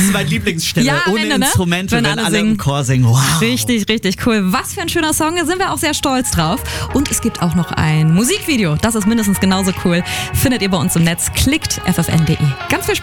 ist meine Lieblingsstelle. Ja, ohne Ende, ne? Instrumente, Wenn wenn alle alle im singen. Chor singen. Wow. Richtig, richtig cool. Was für ein schöner Song, da sind wir auch sehr stolz drauf. Und es gibt auch noch ein Musikvideo, das ist mindestens genauso cool. Findet ihr bei uns im Netz, klickt ffn.de. Ganz viel Spaß.